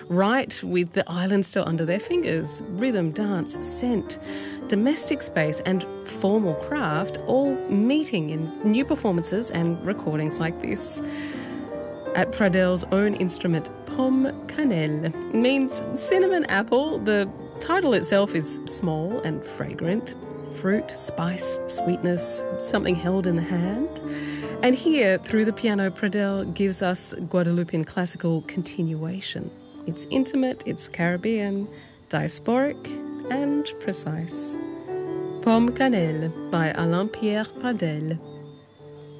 Right with the island still under their fingers. Rhythm, dance, scent, domestic space and formal craft all meeting in new performances and recordings like this. At Pradel's own instrument, Pomme Cannelle, means cinnamon apple. The title itself is small and fragrant. Fruit, spice, sweetness, something held in the hand. And here, through the piano, Pradel gives us Guadeloupean classical continuation. It's intimate, it's Caribbean, diasporic and precise. Pomme Cannelle by Alain Pierre Pradel.